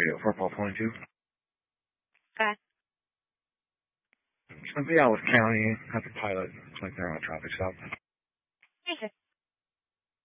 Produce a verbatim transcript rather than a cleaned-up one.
Radio for Paul twenty-two. Okay. Somebody out with county at the pilot. It's like they're on a traffic stop.